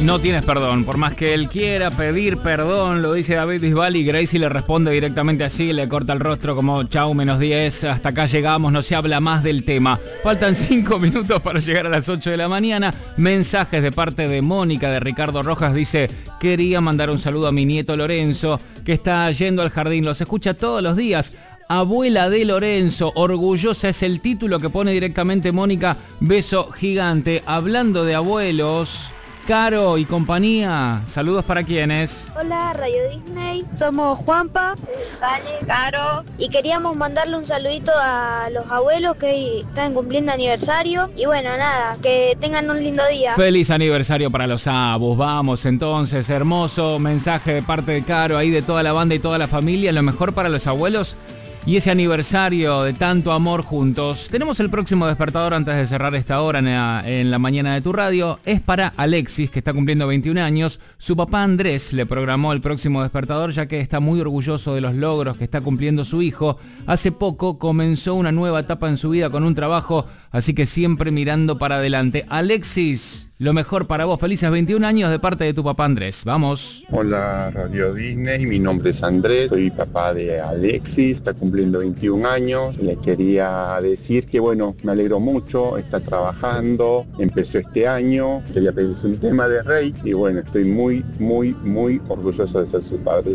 No tienes perdón, por más que él quiera pedir perdón, lo dice David Bisbal y Gracie le responde directamente así, le corta el rostro como chau, -10, hasta acá llegamos, no se habla más del tema. Faltan 5 minutos para llegar a las 8 de la mañana. Mensajes de parte de Mónica, de Ricardo Rojas, dice: quería mandar un saludo a mi nieto Lorenzo, que está yendo al jardín, los escucha todos los días. Abuela de Lorenzo, orgullosa es el título que pone directamente Mónica, beso gigante. Hablando de abuelos, Caro y compañía, saludos para quienes. Hola, Radio Disney, somos Juanpa, Vale, Caro, y queríamos mandarle un saludito a los abuelos que hoy están cumpliendo aniversario. Y bueno, nada, que tengan un lindo día. Feliz aniversario para los abus, vamos entonces, hermoso mensaje de parte de Caro, ahí de toda la banda y toda la familia, lo mejor para los abuelos. Y ese aniversario de tanto amor juntos. Tenemos el próximo despertador antes de cerrar esta hora en la mañana de tu radio. Es para Alexis, que está cumpliendo 21 años. Su papá Andrés le programó el próximo despertador, ya que está muy orgulloso de los logros que está cumpliendo su hijo. Hace poco comenzó una nueva etapa en su vida con un trabajo, así que siempre mirando para adelante. Alexis, lo mejor para vos. Felices 21 años de parte de tu papá Andrés. Vamos. Hola, Radio Disney. Mi nombre es Andrés. Soy papá de Alexis. Está cumpliendo 21 años. Le quería decir que, bueno, me alegro mucho. Está trabajando. Empezó este año. Quería pedirle un tema de Rey. Y bueno, estoy muy, muy, muy orgulloso de ser su padre.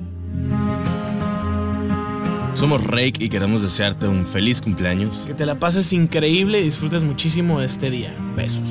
Somos Rake y queremos desearte un feliz cumpleaños. Que te la pases increíble y disfrutes muchísimo de este día. Besos.